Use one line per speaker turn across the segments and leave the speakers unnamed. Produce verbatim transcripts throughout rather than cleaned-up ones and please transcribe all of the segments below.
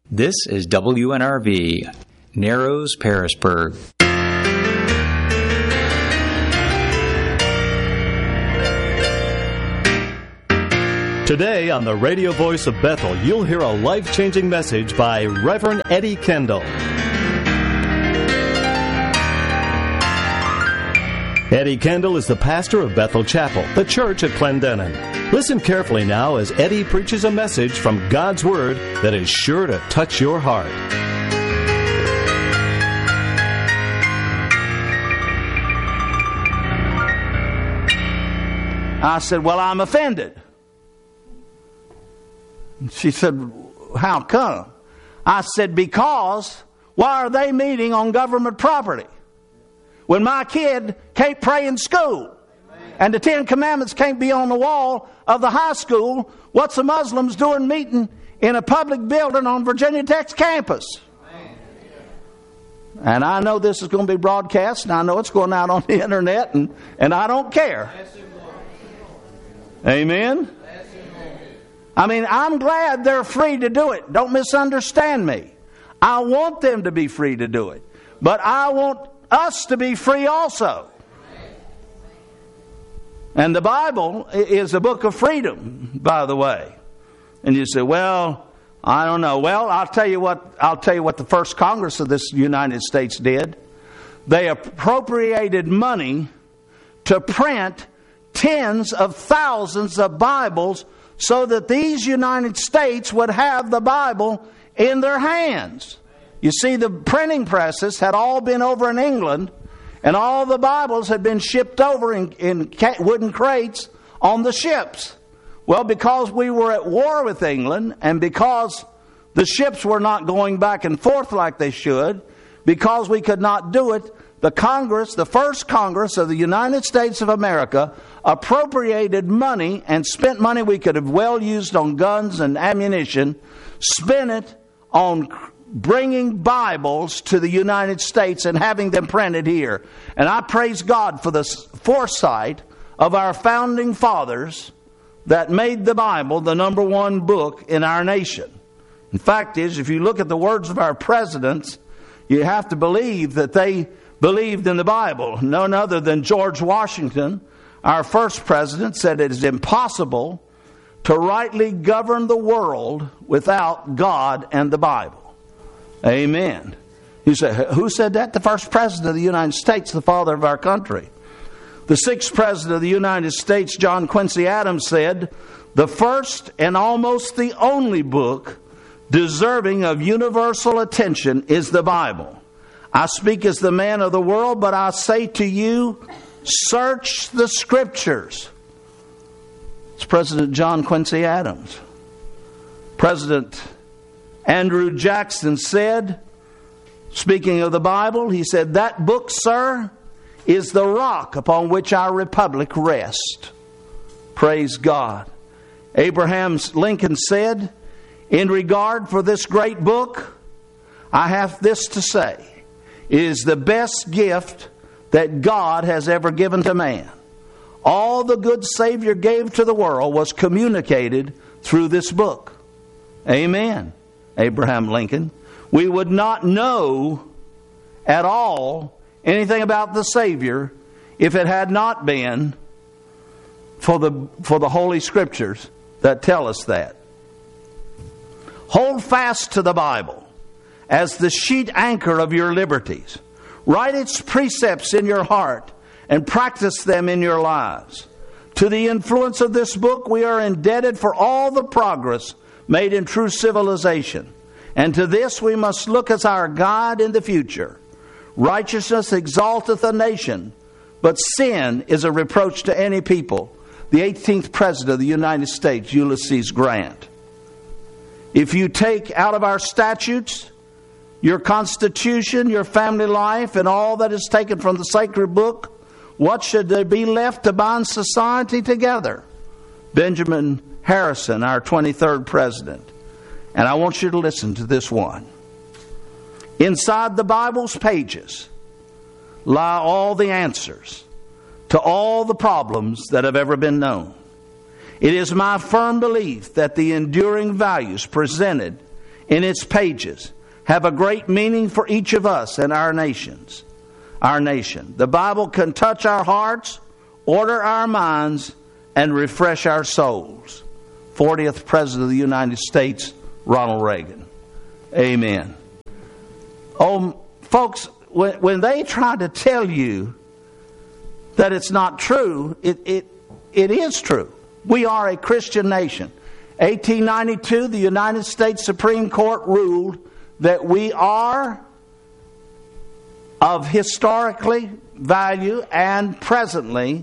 This is W N R V, Narrows, Parisburg.
Today on the radio voice of Bethel, you'll hear a life-changing message by Reverend Eddie Kendall. Eddie Kendall is the pastor of Bethel Chapel, the church at Clendenin. Listen carefully now as Eddie preaches a message from God's Word that is sure to touch your heart.
I said, well, I'm offended. She said, how come? I said, because why are they meeting on government property? When my kid can't pray in school and the Ten Commandments can't be on the wall of the high school, what's the Muslims doing meeting in a public building on Virginia Tech's campus? And I know this is going to be broadcast, and I know it's going out on the internet, and, and I don't care. Amen? I mean, I'm glad they're free to do it. Don't misunderstand me. I want them to be free to do it. But I want us to be free also. And the Bible is a book of freedom, by the way. And you say, well, I don't know. Well, I'll tell you what, I'll tell you what the first Congress of this United States did. They appropriated money to print tens of thousands of Bibles so that these United States would have the Bible in their hands. You see, the printing presses had all been over in England, and all the Bibles had been shipped over in, in wooden crates on the ships. Well, because we were at war with England, and because the ships were not going back and forth like they should, because we could not do it, the Congress, the first Congress of the United States of America, appropriated money and spent money we could have well used on guns and ammunition, spent it on bringing Bibles to the United States and having them printed here. And I praise God for the foresight of our founding fathers that made the Bible the number one book in our nation. In fact is, if you look at the words of our presidents, you have to believe that they believed in the Bible. None other than George Washington, our first president, said it is impossible to rightly govern the world without God and the Bible. Amen. You say, who said that? The first president of the United States, the father of our country. The sixth president of the United States, John Quincy Adams, said, the first and almost the only book deserving of universal attention is the Bible. I speak as the man of the world, but I say to you, search the Scriptures. It's President John Quincy Adams. President Andrew Jackson said, speaking of the Bible, he said, that book, sir, is the rock upon which our republic rests. Praise God. Abraham Lincoln said, in regard for this great book, I have this to say. It is the best gift that God has ever given to man. All the good Savior gave to the world was communicated through this book. Amen. Abraham Lincoln. We would not know at all anything about the Savior if it had not been for the, for the Holy Scriptures that tell us that. Hold fast to the Bible as the sheet anchor of your liberties. Write its precepts in your heart and practice them in your lives. To the influence of this book, we are indebted for all the progress made in true civilization. And to this we must look as our guide in the future. Righteousness exalteth a nation, but sin is a reproach to any people. The eighteenth President of the United States, Ulysses Grant. If you take out of our statutes, your Constitution, your family life, and all that is taken from the sacred book, what should there be left to bind society together? Benjamin Harrison, our twenty-third President. And I want you to listen to this one. Inside the Bible's pages lie all the answers to all the problems that have ever been known. It is my firm belief that the enduring values presented in its pages have a great meaning for each of us and our nations. Our nation. The Bible can touch our hearts, order our minds, and refresh our souls. fortieth President of the United States, Ronald Reagan. Amen. Oh, folks, when, when they try to tell you that it's not true, it, it, it is true. We are a Christian nation. eighteen ninety-two, the United States Supreme Court ruled that we are of historically value and presently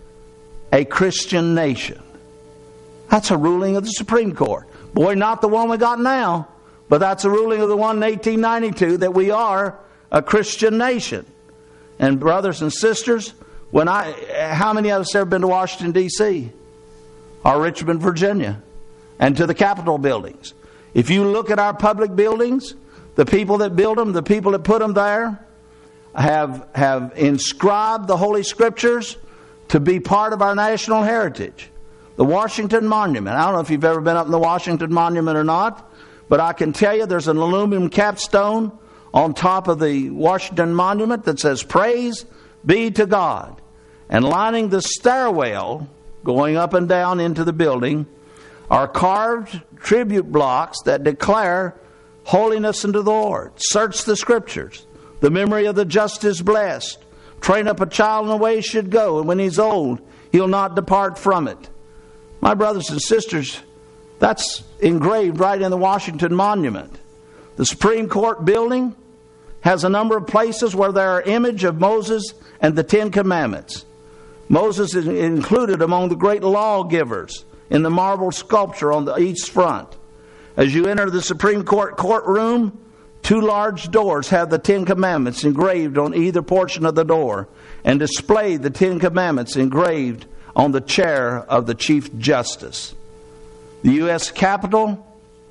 a Christian nation. That's a ruling of the Supreme Court. Boy, not the one we got now, but that's a ruling of the one in eighteen ninety-two that we are a Christian nation. And brothers and sisters, when I, how many of us have ever been to Washington, D C or Richmond, Virginia, and to the Capitol buildings? If you look at our public buildings, the people that build them, the people that put them there, have have inscribed the Holy Scriptures to be part of our national heritage. The Washington Monument. I don't know if you've ever been up in the Washington Monument or not, but I can tell you there's an aluminum capstone on top of the Washington Monument that says, "Praise be to God." And lining the stairwell going up and down into the building are carved tribute blocks that declare holiness unto the Lord. Search the Scriptures. The memory of the just is blessed. Train up a child in the way he should go, and when he's old, he'll not depart from it. My brothers and sisters, that's engraved right in the Washington Monument. The Supreme Court building has a number of places where there are images of Moses and the Ten Commandments. Moses is included among the great lawgivers in the marble sculpture on the east front. As you enter the Supreme Court courtroom, two large doors have the Ten Commandments engraved on either portion of the door, and display the Ten Commandments engraved on the chair of the Chief Justice. The U S Capitol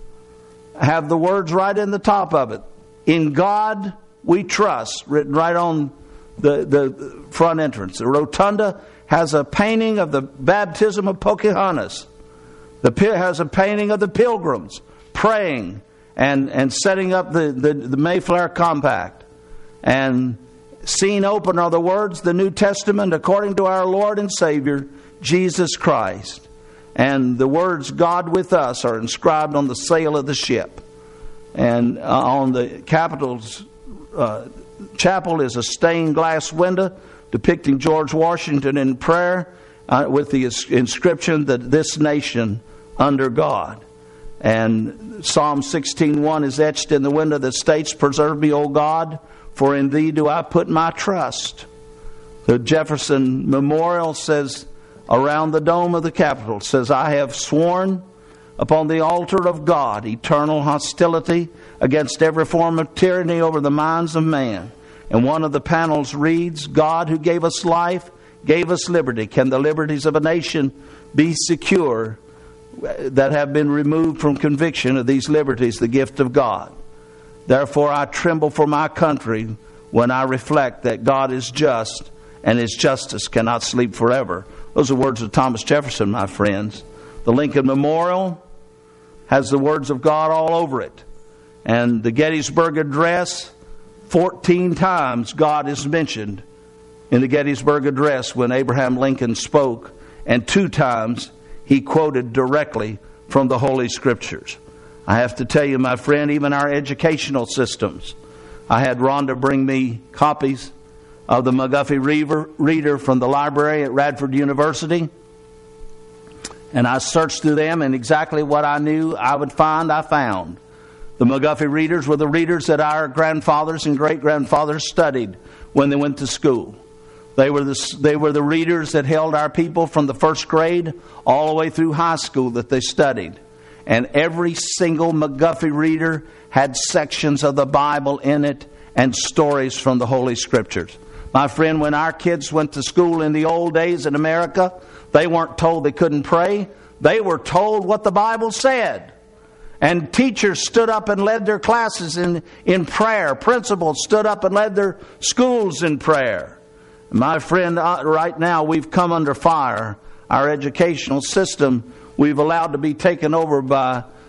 have the words right in the top of it. "In God we trust," written right on the, the front entrance. The rotunda has a painting of the baptism of Pocahontas. The has a painting of the Pilgrims praying and, and setting up the, the, the Mayflower Compact. And seen open are the words, "The New Testament according to our Lord and Savior, Jesus Christ." And the words, "God with us," are inscribed on the sail of the ship. And uh, on the Capitol's uh, chapel is a stained glass window depicting George Washington in prayer uh, with the inscription that "This nation under God." And Psalm sixteen one is etched in the window that states, "Preserve me, O God, for in thee do I put my trust." The Jefferson Memorial says, around the dome of the Capitol, says, "I have sworn upon the altar of God eternal hostility against every form of tyranny over the minds of man." And one of the panels reads, "God who gave us life, gave us liberty. Can the liberties of a nation be secure that have been removed from conviction of these liberties, the gift of God? Therefore I tremble for my country when I reflect that God is just and His justice cannot sleep forever." Those are words of Thomas Jefferson, my friends. The Lincoln Memorial has the words of God all over it. And the Gettysburg Address, fourteen times God is mentioned in the Gettysburg Address when Abraham Lincoln spoke, and two times he quoted directly from the Holy Scriptures. I have to tell you, my friend, even our educational systems. I had Rhonda bring me copies of the McGuffey Reader, Reader from the library at Radford University. And I searched through them, and exactly what I knew I would find, I found. The McGuffey Readers were the readers that our grandfathers and great-grandfathers studied when they went to school. They were the, they were the readers that held our people from the first grade all the way through high school that they studied. And every single McGuffey Reader had sections of the Bible in it and stories from the Holy Scriptures. My friend, when our kids went to school in the old days in America, they weren't told they couldn't pray. They were told what the Bible said. And teachers stood up and led their classes in, in prayer. Principals stood up and led their schools in prayer. My friend, right now we've come under fire. Our educational system we've allowed to be taken over by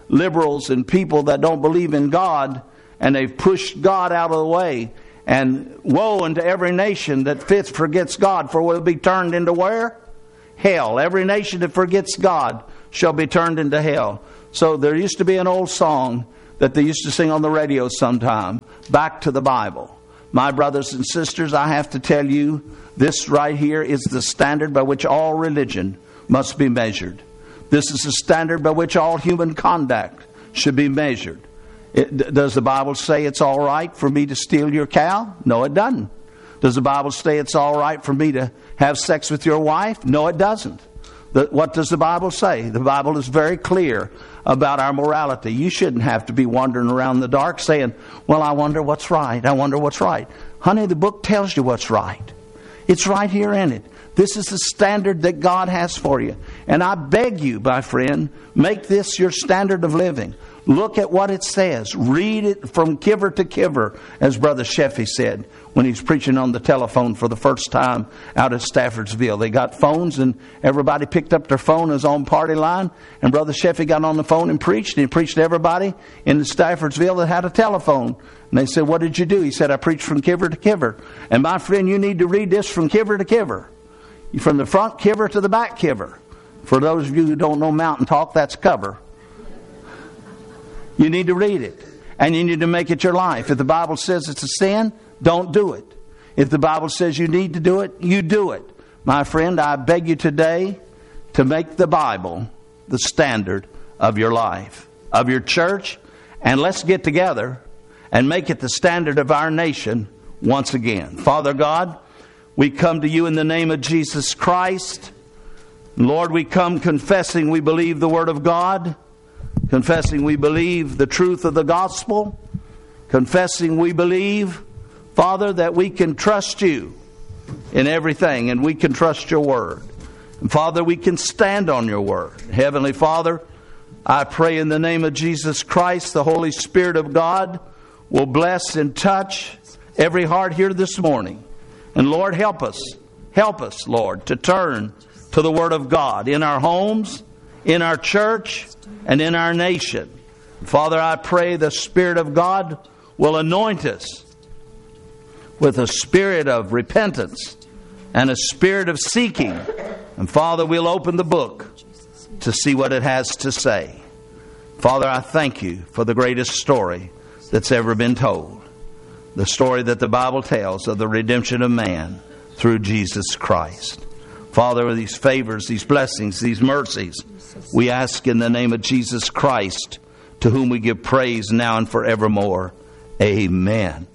liberals and people that don't believe in God, and they've pushed God out of the way. And woe unto every nation that fits forgets God, for will be turned into where? Hell. Every nation that forgets God shall be turned into hell. So there used to be an old song that they used to sing on the radio sometime, back to the Bible. My brothers and sisters, I have to tell you, this right here is the standard by which all religion must be measured. This is the standard by which all human conduct should be measured. It, does the Bible say it's all right for me to steal your cow? No, it doesn't. Does the Bible say it's all right for me to have sex with your wife? No, it doesn't. The, what does the Bible say? The Bible is very clear about our morality. You shouldn't have to be wandering around in the dark saying, well, I wonder what's right. I wonder what's right. Honey, the book tells you what's right. It's right here in it. This is the standard that God has for you. And I beg you, my friend, make this your standard of living. Look at what it says. Read it from kiver to kiver, as Brother Sheffy said when he's preaching on the telephone for the first time out at Staffordsville. They got phones, and everybody picked up their phone and was on party line. And Brother Sheffy got on the phone and preached. And he preached to everybody in Staffordsville that had a telephone. And they said, what did you do? He said, I preached from kiver to kiver. And my friend, you need to read this from kiver to kiver. From the front kiver to the back kiver. For those of you who don't know mountain talk, that's cover. You need to read it. And you need to make it your life. If the Bible says it's a sin, don't do it. If the Bible says you need to do it, you do it. My friend, I beg you today to make the Bible the standard of your life, of your church. And let's get together and make it the standard of our nation once again. Father God, we come to you in the name of Jesus Christ. Lord, we come confessing we believe the Word of God. Confessing we believe the truth of the gospel. Confessing we believe, Father, that we can trust you in everything, and we can trust your word. And Father, we can stand on your word. Heavenly Father, I pray in the name of Jesus Christ, the Holy Spirit of God will bless and touch every heart here this morning. And Lord, help us. Help us, Lord, to turn to the Word of God in our homes, in our church, and in our nation. Father, I pray the Spirit of God will anoint us with a spirit of repentance and a spirit of seeking. And Father, we'll open the book to see what it has to say. Father, I thank you for the greatest story that's ever been told. The story that the Bible tells of the redemption of man through Jesus Christ. Father, these favors, these blessings, these mercies, we ask in the name of Jesus Christ, to whom we give praise now and forevermore. Amen.